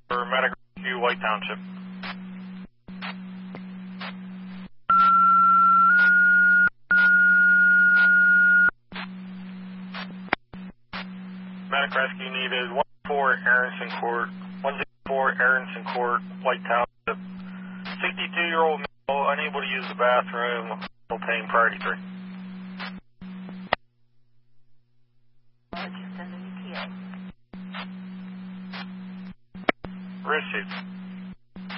for Medic Rescue, White Township. Medic Rescue needed 104 Aronson Court, 104 Aronson Court, White Township. 62-year-old male, unable to use the bathroom, no pain, priority 3. Wrist shoots.